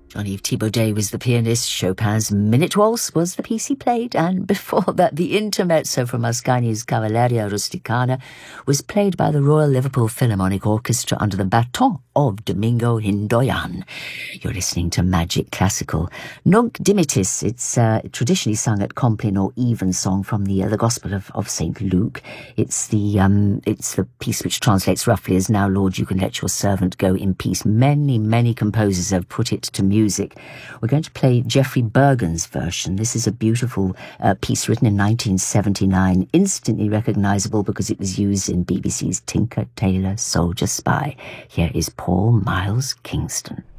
Jean-Yves Thibaudet was the pianist, Chopin's Minute Waltz was the piece he played, and before that the intermezzo from Mascagni's Cavalleria Rusticana was played by the Royal Liverpool Philharmonic Orchestra under the baton of Domingo Hindoyan. You're listening to Magic Classical. Nunc Dimittis, it's traditionally sung at Compline or Evensong from the Gospel of St. Luke. It's the piece which translates roughly as "Now, Lord, you can let your servant go in peace." Many composers have put it to music. We're going to play Geoffrey Bergen's version. This is a beautiful piece written in 1979, instantly recognisable because it was used in BBC's Tinker, Tailor, Soldier, Spy. Here is Paul Miles Kingston.